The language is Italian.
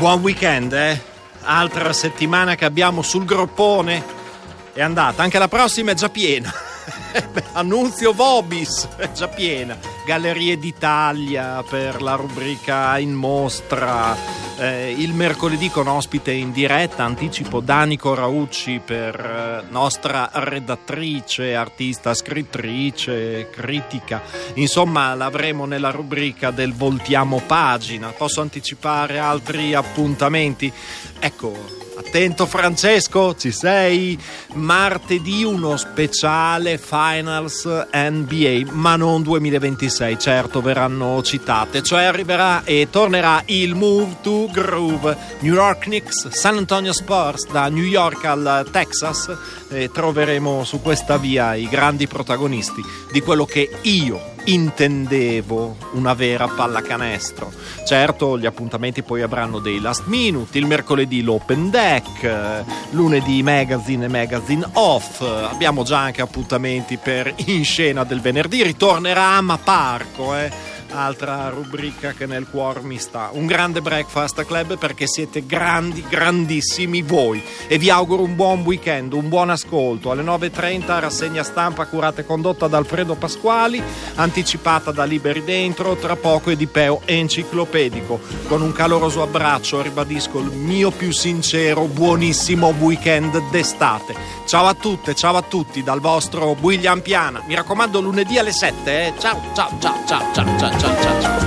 Buon weekend, Altra settimana che abbiamo sul groppone. È andata, anche la prossima è già piena. Annunzio Vobis è già piena. Gallerie d'Italia per la rubrica In Mostra. Il mercoledì con ospite in diretta, anticipo Danico Raucci per nostra redattrice, artista, scrittrice, critica. Insomma, l'avremo nella rubrica del voltiamo pagina. Posso anticipare altri appuntamenti? Ecco, attento Francesco, ci sei? Martedì uno speciale Finals NBA, ma non 2026, certo verranno citate, cioè arriverà e tornerà il Move to Groove, New York Knicks, San Antonio Spurs, da New York al Texas, e troveremo su questa via i grandi protagonisti di quello che io intendevo una vera pallacanestro. Certo, gli appuntamenti poi avranno dei last minute, il mercoledì l'open deck, lunedì magazine e magazine off, abbiamo già anche appuntamenti per In Scena del venerdì, ritornerà Ama Parco, altra rubrica che nel cuore mi sta. Un grande breakfast club perché siete grandi, grandissimi voi, e vi auguro un buon weekend, un buon ascolto. Alle 9:30 rassegna stampa curata e condotta da Alfredo Pasquali, anticipata da Liberi Dentro, tra poco Edipeo enciclopedico. Con un caloroso abbraccio ribadisco il mio più sincero buonissimo weekend d'estate. Ciao a tutte, ciao a tutti dal vostro William Piana. Mi raccomando, lunedì alle 7, ciao ciao ciao ciao ciao ciao ciao ciao.